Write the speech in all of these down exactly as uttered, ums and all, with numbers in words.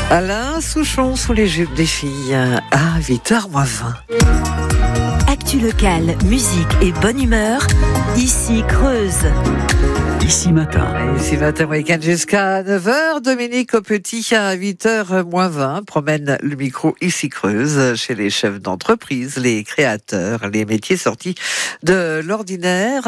Alain Souchon sous les jupes des filles à huit heures moins vingt. Actu locale, musique et bonne humeur, ici Creuse. Ici matin. Ici matin, week-end jusqu'à neuf heures. Dominique au petit à huit heures moins vingt promène le micro ici Creuse chez les chefs d'entreprise, les créateurs, les métiers sortis de l'ordinaire.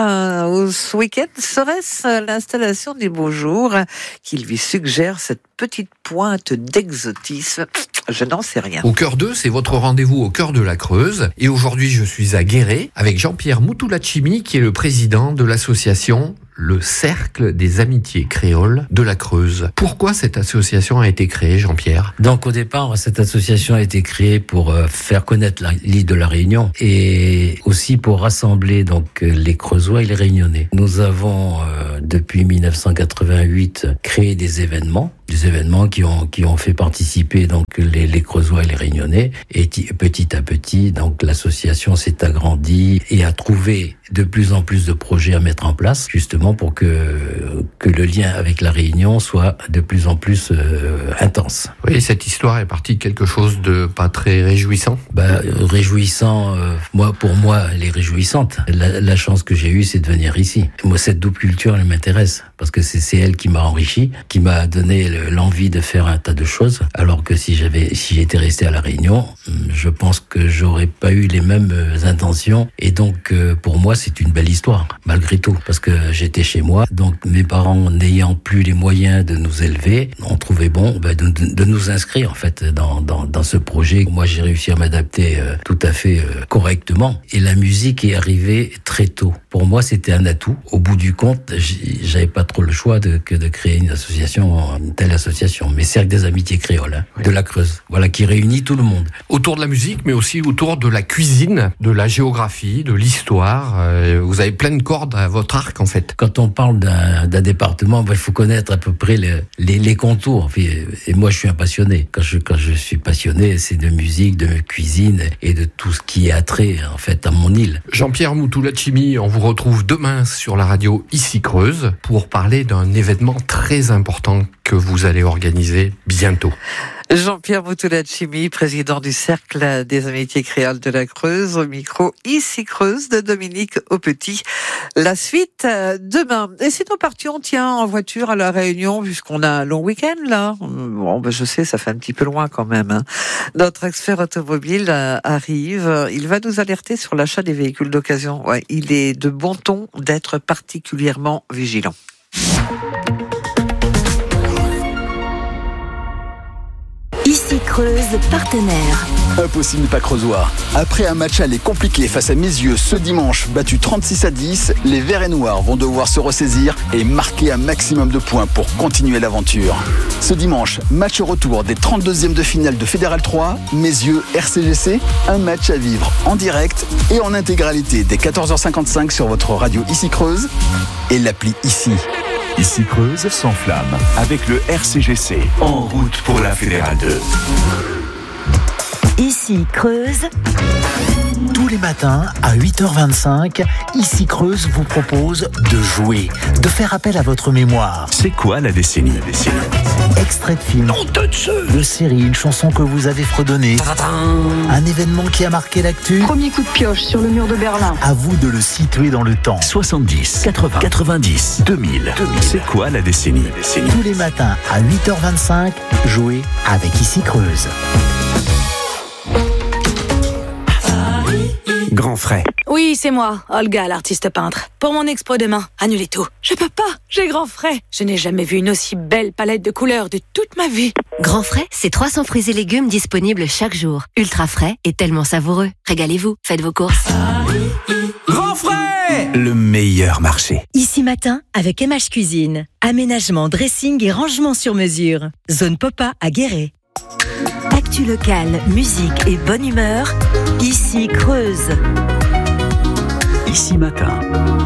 Ce week-end, serait-ce l'installation des beaux jours qui lui suggère cette petite pointe d'exotisme? Je n'en sais rien. Au cœur d'eux, c'est votre rendez-vous au cœur de la Creuse. Et aujourd'hui, je suis à Guéret avec Jean-Pierre Moutoulatchimi, qui est le président de l'association Le Cercle des Amitiés Créoles de la Creuse. Pourquoi cette association a été créée, Jean-Pierre ? Donc au départ, cette association a été créée pour euh, faire connaître la, l'île de la Réunion et aussi pour rassembler donc les Creusois et les Réunionnais. Nous avons euh, depuis dix-neuf cent quatre-vingt-huit créé des événements, des événements qui ont qui ont fait participer donc les, les Creusois et les Réunionnais. Et t- petit à petit, donc l'association s'est agrandie et a trouvé de plus en plus de projets à mettre en place, justement pour que que le lien avec la Réunion soit de plus en plus euh, intense. Oui, cette histoire est partie de quelque chose de pas très réjouissant. Bah, réjouissant, euh, moi pour moi, elle est réjouissante. La, la chance que j'ai eue, c'est de venir ici. Moi, cette double culture, elle m'intéresse parce que c'est, c'est elle qui m'a enrichi, qui m'a donné le, l'envie de faire un tas de choses. Alors que si j'avais, si j'étais resté à la Réunion, je pense que j'aurais pas eu les mêmes intentions. Et donc, euh, pour moi, c'est une belle histoire, malgré tout, parce que j'étais chez moi. Donc, mes parents n'ayant plus les moyens de nous élever, on trouvait bon ben, de, de, de nous inscrire en fait dans, dans, dans ce projet. Moi, j'ai réussi à m'adapter euh, tout à fait euh, correctement. Et la musique est arrivée très tôt. Pour moi, c'était un atout. Au bout du compte, j'avais pas trop le choix de, que de créer une association, une telle association. Mais Cercle des Amitiés Créoles, hein, oui. de la Creuse. Voilà, qui réunit tout le monde. Autour de la musique, mais aussi autour de la cuisine, de la géographie, de l'histoire. Euh, vous avez plein de cordes à votre arc, en fait. Quand on parle d'un, d'un département, ben, il faut connaître à peu près les, les, les contours. Et moi, je suis un passionné. Quand je, quand je suis passionné, c'est de musique, de cuisine et de tout ce qui est attrait, en fait, à mon île. Jean-Pierre Moutoulatchimi, on vous retrouve demain sur la radio Ici Creuse pour parler d'un événement très important que vous allez organiser bientôt. Jean-Pierre Moutoulatchimi, président du Cercle des Amitiés Créoles de la Creuse, au micro Ici Creuse de Dominique Aupetit. La suite euh, demain. Et si nous partions, tiens, en voiture à La Réunion, puisqu'on a un long week-end là. Bon, ben je sais, ça fait un petit peu loin quand même. Hein. Notre expert automobile euh, arrive. Il va nous alerter sur l'achat des véhicules d'occasion. Ouais, il est de bon ton d'être particulièrement vigilant. Ici Creuse, partenaire. Impossible pas creusois. Après un match aller compliqué face à Messieux ce dimanche, battu trente-six à dix, les Verts et Noirs vont devoir se ressaisir et marquer un maximum de points pour continuer l'aventure. Ce dimanche, match retour des trente-deuxièmes de finale de Fédéral trois, Messieux R C G C, un match à vivre en direct et en intégralité dès quatorze heures cinquante-cinq sur votre radio Ici Creuse et l'appli Ici. Ici Creuse s'enflamme avec le R C G C en route pour la Fédérale deux. Ici Creuse. Tous les matins à huit heures vingt-cinq, Ici Creuse vous propose de jouer, de faire appel à votre mémoire. C'est quoi la décennie, la décennie Extrait de film, de série, une chanson que vous avez fredonnée, un événement qui a marqué l'actu. Premier coup de pioche sur le mur de Berlin. À vous de le situer dans le temps. soixante-dix, quatre-vingts, quatre-vingt-dix, deux mille. C'est quoi la décennie, la décennie Tous les matins à huit heures vingt-cinq, jouez avec Ici Creuse. Grand frais. Oui, c'est moi, Olga, l'artiste peintre. Pour mon expo demain, annulez tout. Je peux pas, j'ai grand frais. Je n'ai jamais vu une aussi belle palette de couleurs de toute ma vie. Grand frais, c'est trois cents fruits et légumes disponibles chaque jour. Ultra frais et tellement savoureux. Régalez-vous, faites vos courses. Grand frais, le meilleur marché. Ici matin, avec M H Cuisine. Aménagement, dressing et rangement sur mesure. Zone Popa à Guéret. Actu locale, musique et bonne humeur, ici Creuse. Ici matin.